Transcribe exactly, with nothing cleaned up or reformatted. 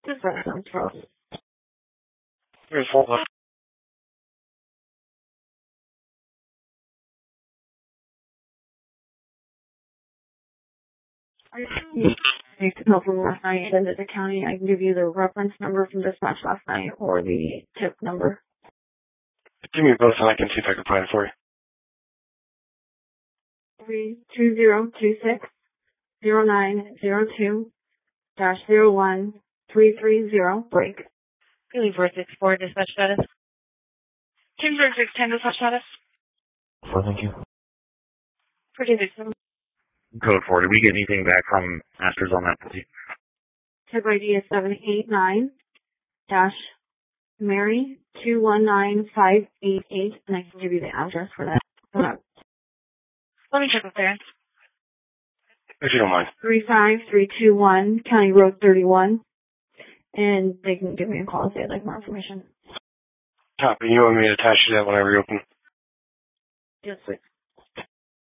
Just that sounds rough. Here's hold up. You can help from last night into the county. I can give you the reference number from dispatch last night or the tip number. Give me both and I can see if I can find it for you. Three two zero two six zero nine zero two dash zero one three three zero break. Really four six four dispatch status. Team zero six ten dispatch status. Well, thank you. Pretty victim. Code four. Did we get anything back from Masters on that? Tip I D is seven eight nine dash Mary two one nine five eight eight, and I can give you the address for that. For that. Let me check with parents. If you don't mind. three five three two one County Road thirty-one, and they can give me a call if they'd like more information. Copy. You want me to attach to that when I reopen? Yes, please.